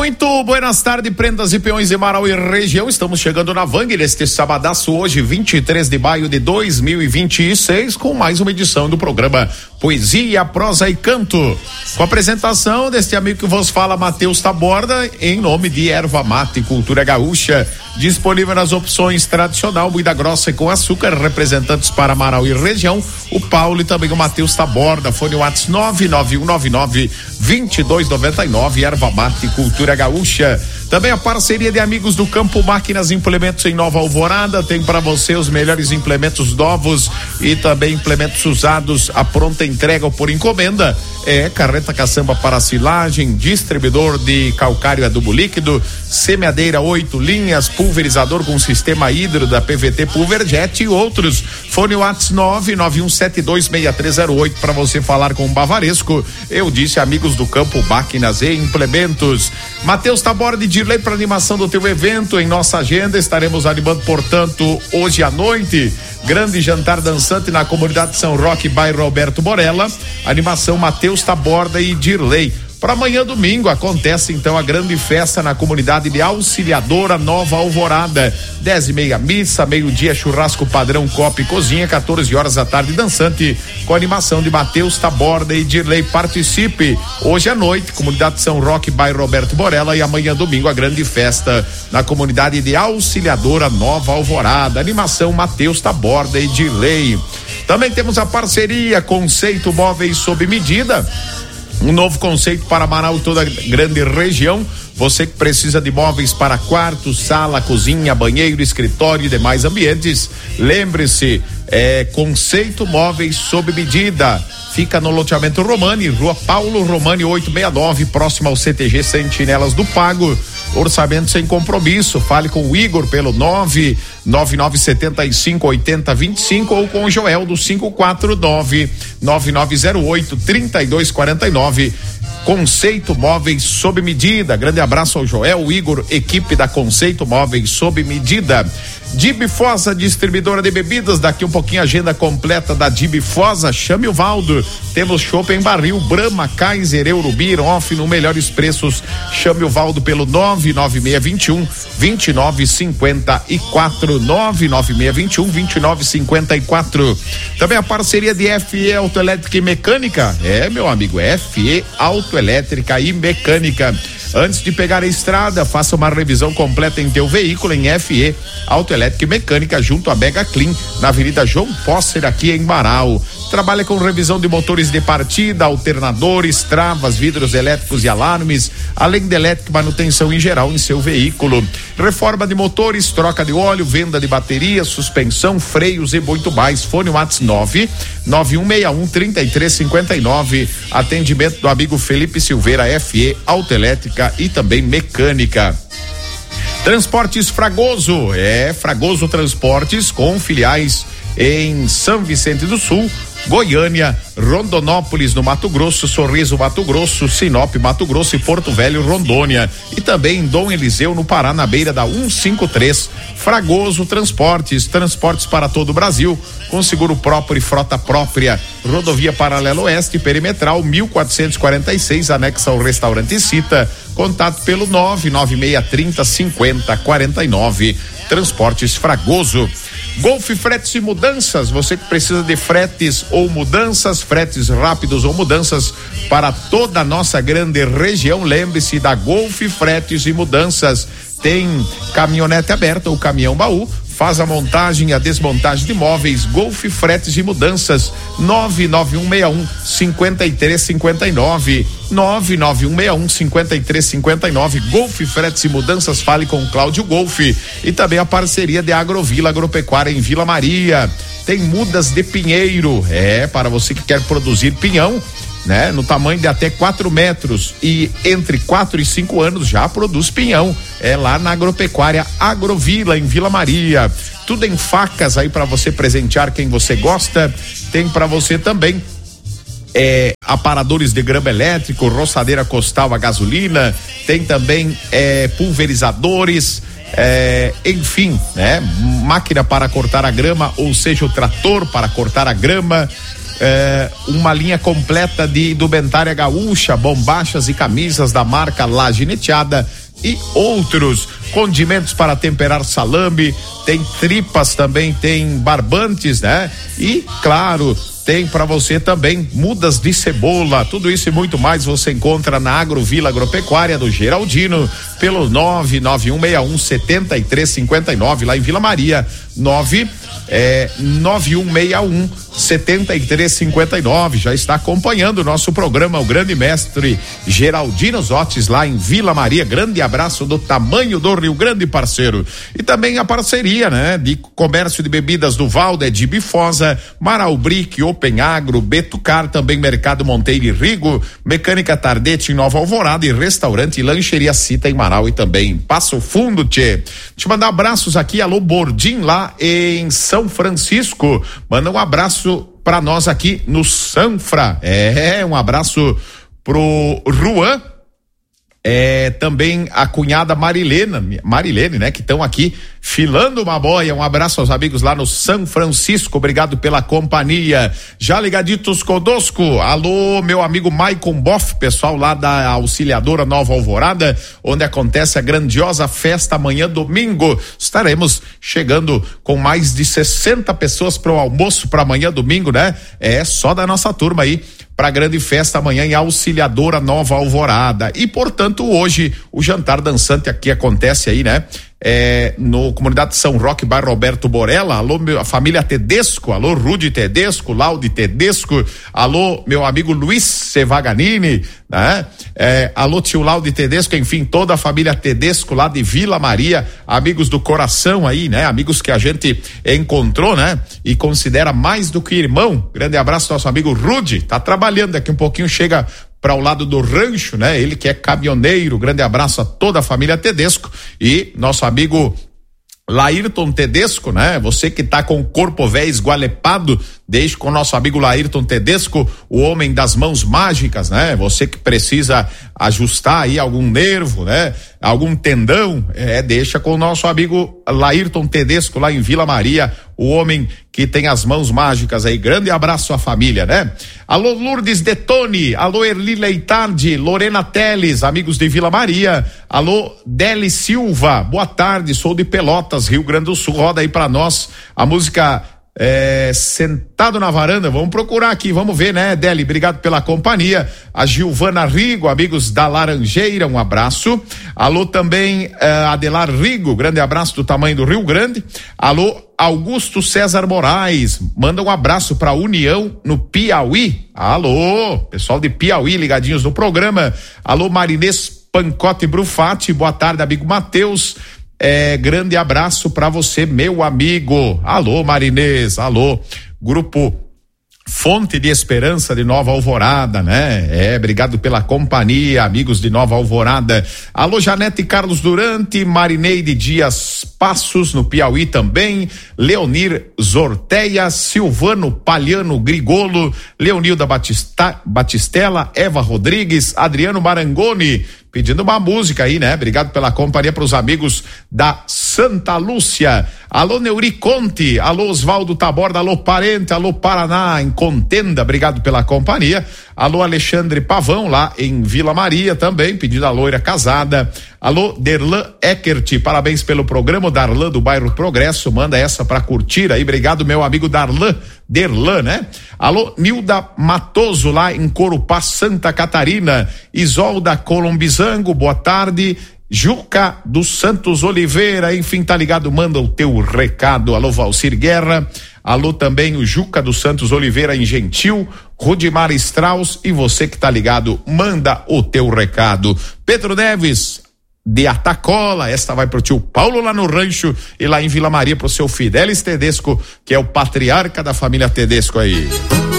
Muito buenas tardes, prendas e peões de Marau e região. Estamos chegando na Vang neste sabadaço, hoje 23 de maio de 2026, com mais uma edição do programa Poesia, Prosa e Canto, com a apresentação deste amigo que vos fala, Matheus Taborda, em nome de Erva Mate Cultura Gaúcha, disponível nas opções tradicional, moída grossa e com açúcar, representantes para Marau e região, o Paulo e também o Matheus Taborda. Fone WhatsApp 99199-2299, Erva Mate Cultura Gaúcha. Também a parceria de amigos do Campo Máquinas Implementos em Nova Alvorada, tem para você os melhores implementos novos e também implementos usados à pronta entrega ou por encomenda. Carreta caçamba para silagem, distribuidor de calcário e adubo líquido, semeadeira 8 linhas, pulverizador com sistema hidro da PVT Pulverjet e outros. Fone WhatsApp 991726308 para você falar com o Bavaresco. Eu disse amigos do Campo Máquinas e Implementos. Matheus Taborda e Dirley para animação do teu evento. Em nossa agenda estaremos animando, portanto, hoje à noite, grande jantar dançante na comunidade São Roque, bairro Alberto Borella. Animação Matheus Taborda e Dirley. Para amanhã, domingo, acontece então a grande festa na comunidade de Auxiliadora Nova Alvorada. 10h30 missa, meio-dia churrasco padrão, copa e cozinha, 14 horas da tarde dançante, com animação de Matheus Taborda e Dirley. Participe hoje à noite, comunidade São Roque, bairro Roberto Borella, e amanhã, domingo, a grande festa na comunidade de Auxiliadora Nova Alvorada. Animação Matheus Taborda e Dirley. Também temos a parceria Conceito Móveis sob medida. Um novo conceito para Marau e toda a grande região. Você que precisa de móveis para quarto, sala, cozinha, banheiro, escritório e demais ambientes, lembre-se, Conceito Móveis sob medida. Fica no loteamento Romani, Rua Paulo Romani 869, próximo ao CTG Sentinelas do Pago. Orçamento sem compromisso. Fale com o Igor pelo 999758025 ou com o Joel do 549-9908-3249. Conceito Móveis sob medida. Grande abraço ao Joel, Igor, equipe da Conceito Móveis sob medida. Dibifosa, distribuidora de bebidas. Daqui um pouquinho, agenda completa da Dibifosa. Chame o Valdo. Temos chopp em barril, Brahma, Kaiser, Eurobir, off no melhores preços. Chame o Valdo pelo 99621-2954. 99621-2954. Também a parceria de FE Autoelétrica e Mecânica. Meu amigo, FE Autoelétrica e Mecânica. Antes de pegar a estrada, faça uma revisão completa em teu veículo em FE Autoelétrica e Mecânica, junto à Mega Clean, na Avenida João Pósser, aqui em Marau. Trabalha com revisão de motores de partida, alternadores, travas, vidros elétricos e alarmes, além de elétrica e manutenção em geral em seu veículo. Reforma de motores, troca de óleo, venda de bateria, suspensão, freios e muito mais. Fone WhatsApp 99161-3359. Atendimento do amigo Felipe Silveira, FE Autoelétrica e também Mecânica. Transportes Fragoso, Fragoso Transportes, com filiais em São Vicente do Sul, Goiânia, Rondonópolis no Mato Grosso, Sorriso Mato Grosso, Sinop Mato Grosso e Porto Velho Rondônia, e também em Dom Eliseu no Pará, na beira da 153. Fragoso Transportes, transportes para todo o Brasil, com seguro próprio e frota própria. Rodovia Paralela Oeste, perimetral 1446, anexa ao restaurante Cita. Contato pelo 99630-5049. Transportes Fragoso. Golf Fretes e Mudanças, você que precisa de fretes ou mudanças, fretes rápidos ou mudanças para toda a nossa grande região, lembre-se da Golf Fretes e Mudanças. Tem caminhonete aberta ou caminhão baú, faz a montagem e a desmontagem de móveis. Golf Fretes e Mudanças, 99161-5359. 99161-5359. Golf Fretes e Mudanças, fale com Cláudio Golf. E também a parceria de Agrovila Agropecuária em Vila Maria. Tem mudas de pinheiro, para você que quer produzir pinhão, né? No tamanho de até 4 metros e entre 4 e 5 anos já produz pinhão. É lá na Agropecuária Agrovila em Vila Maria. Tudo em facas aí para você presentear quem você gosta. Tem para você também aparadores de grama elétrico, roçadeira costal a gasolina, tem também pulverizadores, enfim, né? Máquina para cortar a grama, ou seja, o trator para cortar a grama, uma linha completa de indumentária gaúcha, bombachas e camisas da marca La Gineteada e outros condimentos para temperar salame, tem tripas também, tem barbantes, né? E claro, tem para você também mudas de cebola, tudo isso e muito mais você encontra na Agrovila Agropecuária do Geraldino pelo 991617359 lá em Vila Maria, 9161-7359. Já está acompanhando o nosso programa o grande mestre Geraldino Zotes lá em Vila Maria. Grande abraço do tamanho do Rio Grande, parceiro. E também a parceria, né, de comércio de bebidas do Valde, de Bifosa, Maral Brick, Open Agro, Betucar, também Mercado Monteiro e Rigo, Mecânica Tardete em Nova Alvorada e Restaurante e Lancheria Cita em Marau e também Passo Fundo, tchê. Te mandar abraços aqui, alô Bordim lá em São Francisco, manda um abraço pra nós aqui no Sanfra, um abraço pro Juan, também a cunhada Marilene, né, que estão aqui filando uma boia. Um abraço aos amigos lá no São Francisco, obrigado pela companhia. Já ligaditos conosco, alô meu amigo Maicon Boff, pessoal lá da Auxiliadora Nova Alvorada, onde acontece a grandiosa festa amanhã domingo. Estaremos chegando com mais de 60 pessoas para o almoço para amanhã domingo, né? Só da nossa turma aí para a grande festa amanhã em Auxiliadora Nova Alvorada. E portanto hoje o jantar dançante aqui acontece aí, né? No Comunidade São Roque, bairro Roberto Borella. Alô, a família Tedesco, alô Rude Tedesco, Laude Tedesco, alô meu amigo Luiz Sevaganini, né? Alô tio Laude Tedesco, enfim, toda a família Tedesco lá de Vila Maria, amigos do coração aí, né? Amigos que a gente encontrou, né? E considera mais do que irmão. Grande abraço ao nosso amigo Rude, tá trabalhando daqui um pouquinho, chega para o lado do rancho, né? Ele que é caminhoneiro. Grande abraço a toda a família Tedesco e nosso amigo Laírton Tedesco, né? Você que tá com o corpo velho esgualepado, deixe com o nosso amigo Laírton Tedesco, o homem das mãos mágicas, né? Você que precisa ajustar aí algum nervo, né? Algum tendão, deixa com o nosso amigo Laírton Tedesco lá em Vila Maria, o homem que tem as mãos mágicas aí. Grande abraço à família, né? Alô Lourdes Detone, alô Erli Leitardi, Lorena Teles, amigos de Vila Maria, alô Deli Silva, boa tarde, sou de Pelotas, Rio Grande do Sul, roda aí pra nós a música Sentado na Varanda. Vamos procurar aqui, vamos ver, né, Deli? Obrigado pela companhia. A Gilvana Rigo, amigos da Laranjeira, um abraço. Alô também Adelar Rigo, grande abraço do tamanho do Rio Grande. Alô Augusto César Moraes, manda um abraço pra União no Piauí. Alô, pessoal de Piauí ligadinhos no programa. Alô Marinês Pancote Brufati, boa tarde, amigo Matheus. Grande abraço para você, meu amigo. Alô, Marinês, alô, Grupo Fonte de Esperança de Nova Alvorada, né? Obrigado pela companhia, amigos de Nova Alvorada. Alô, Janete Carlos Durante, Marineide Dias Passos, no Piauí também, Leonir Zorteia, Silvano Palhano Grigolo, Leonilda Batistella, Eva Rodrigues, Adriano Marangoni, pedindo uma música aí, né? Obrigado pela companhia para os amigos da Santa Lúcia. Alô Neuri Conte, alô Osvaldo Taborda, alô Parente, alô Paraná em Contenda, obrigado pela companhia. Alô Alexandre Pavão lá em Vila Maria também, pedindo a loira casada. Alô Derlan Eckert, parabéns pelo programa. Darlan do bairro Progresso, manda essa pra curtir aí, obrigado meu amigo Derlan, né? Alô Nilda Matoso lá em Corupá, Santa Catarina. Isolda Colombizango, boa tarde. Juca dos Santos Oliveira, enfim, tá ligado, manda o teu recado. Alô Valcir Guerra, alô também o Juca dos Santos Oliveira em Gentil, Rudimar Strauss, e você que tá ligado, manda o teu recado. Pedro Neves de Atacola, esta vai pro tio Paulo lá no rancho, e lá em Vila Maria pro seu Fidelis Tedesco, que é o patriarca da família Tedesco aí.